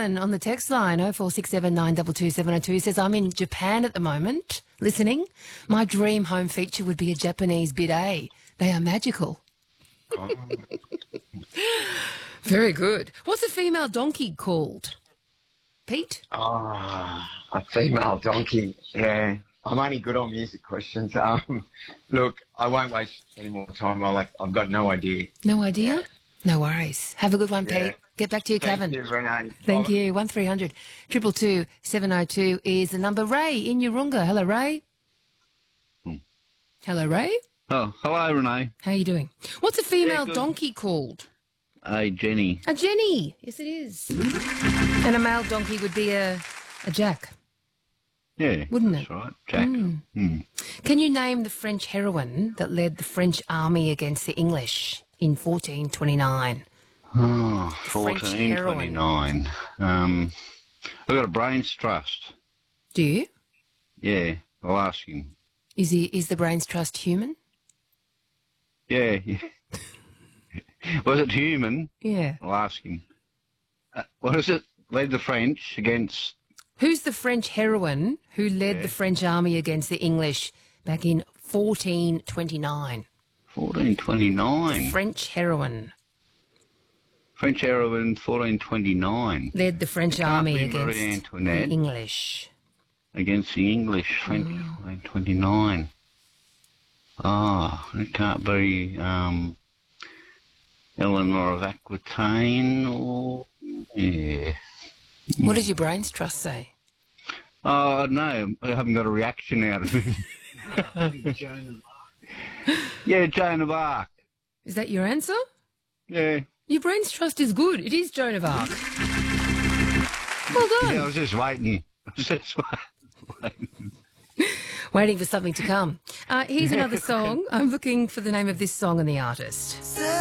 Kevin on the text line 0467 922 702 says, I'm in Japan at the moment listening. My dream home feature would be a Japanese bidet. They are magical. Oh. Very good. What's a female donkey called? Pete? A female donkey. Yeah. I'm only good on music questions. Look, I won't waste any more time. I've got no idea. No idea? No worries. Have a good one, Yeah. Pete. Get back to you, Kevin. Thank you, Renee. Thank Bye. you. 1300 222 702 is the number. Ray in Urunga. Hello, Ray. Hello, Ray. Oh, hello, Renee. How are you doing? What's a female good. donkey called? Hey, Jenny. A Jenny. Yes, it is. And a male donkey would be a Jack, Yeah, wouldn't it? that's right. Jack. Can you name the French heroine that led the French army against the English in 1429? Oh, French 1429. I've got a brains trust. Do you? Yeah, I'll ask him. Is the brains trust human? Yeah. Was it human? Yeah. I'll ask him. What is it? Led the French against... Who's the French heroine who led the French army against the English back in 1429? 1429. French heroine French heroine, 1429. led the French Can't army be against Marie the Antoinette. English. Against the English, French, 1429. Oh, it can't be Eleanor of Aquitaine or... Yeah. What does your brains trust say? Oh, no, I haven't got a reaction out of it. Yeah, Joan of Arc. Is that your answer? Yeah. Your brains trust is good. It is Joan of Arc. Well done. Yeah, I was just waiting. Waiting for something to come. Here's another song. I'm looking for the name of this song and the artist.